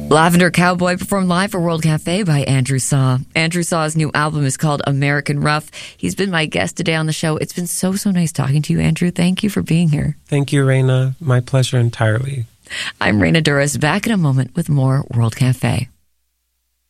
Lavender Cowboy performed live for World Cafe by Andrew Saw. Andrew Saw's new album is called American Rough. He's been my guest today on the show. It's been so nice talking to you, Andrew. Thank you for being here. Thank you, Raina. My pleasure entirely. I'm Raina Douris, back in a moment with more World Cafe.